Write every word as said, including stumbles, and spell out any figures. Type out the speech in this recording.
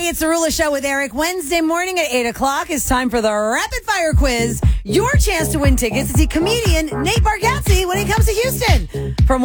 Hey, it's the Rula Show with Eric. Wednesday morning at eight o'clock is time for the Rapid Fire Quiz. Your chance to win tickets to see comedian Nate Bargatze when he comes to Houston. From